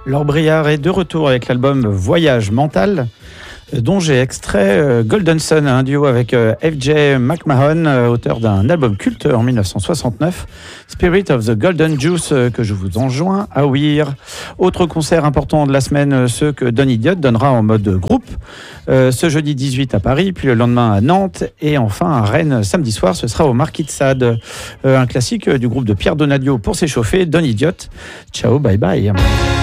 Laure Briard est de retour avec l'album Voyage mental, dont j'ai extrait Golden Sun, un duo avec F.J. McMahon, auteur d'un album culte en 1969, Spirit of the Golden Juice, que je vous enjoins à ouïr. Autre concert important de la semaine, ceux que Don Idiot donnera en mode groupe, ce jeudi 18 à Paris, puis le lendemain à Nantes, et enfin à Rennes samedi soir, ce sera au Marquis de Sade. Un classique du groupe de Pierre Donadio pour s'échauffer, Don Idiot. Ciao, bye bye.